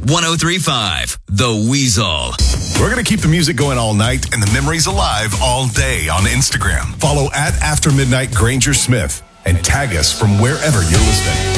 103.5 The Weasel. We're going to keep the music going all night and the memories alive all day on Instagram. Follow @AfterMidnightGrangerSmith and tag us from wherever you're listening.